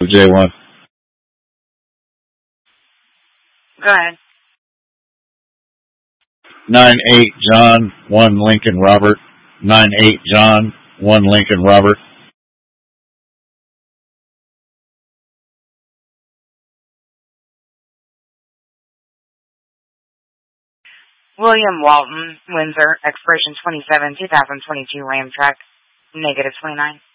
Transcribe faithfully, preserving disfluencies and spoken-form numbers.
J one. Go ahead. Nine eight John, one Lincoln Robert. Nine eight John, one Lincoln Robert. William Walton, Windsor, expiration twenty-seven, two thousand twenty-two, Ram track, negative twenty-nine.